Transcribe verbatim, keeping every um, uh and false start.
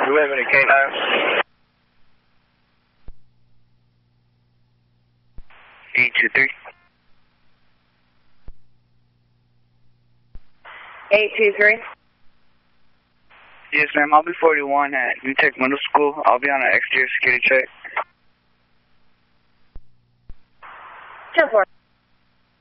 eleven at K nine. eight two three. eight two three. Yes, ma'am. I'll be forty-one at New Tech Middle School. I'll be on an exterior security check. ten four.